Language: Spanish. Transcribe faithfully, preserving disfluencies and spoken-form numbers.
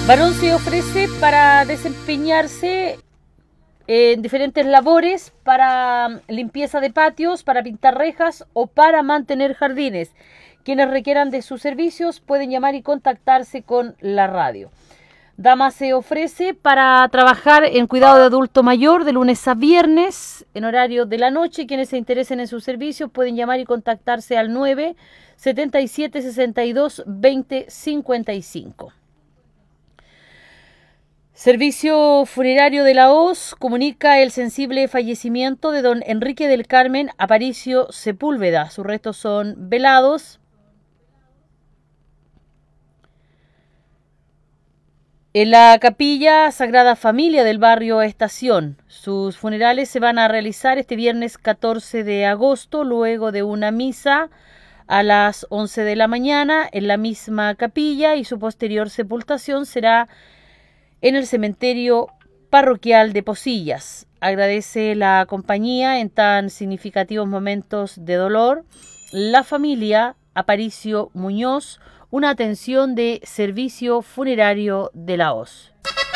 Varón se ofrece para desempeñarse en diferentes labores para limpieza de patios, para pintar rejas o para mantener jardines. Quienes requieran de sus servicios pueden llamar y contactarse con la radio. Dama se ofrece para trabajar en cuidado de adulto mayor de lunes a viernes en horario de la noche. Quienes se interesen en sus servicios pueden llamar y contactarse al nueve setenta y siete sesenta y dos veinte cincuenta y cinco. Servicio Funerario de la Hoz comunica el sensible fallecimiento de don Enrique del Carmen Aparicio Sepúlveda. Sus restos son velados en la Capilla Sagrada Familia del barrio Estación. Sus funerales se van a realizar este viernes catorce de agosto, luego de una misa a las once de la mañana en la misma capilla, y su posterior sepultación será en el cementerio parroquial de Posillas. Agradece la compañía en tan significativos momentos de dolor. La familia Aparicio Muñoz, una atención de Servicio Funerario de la Hoz.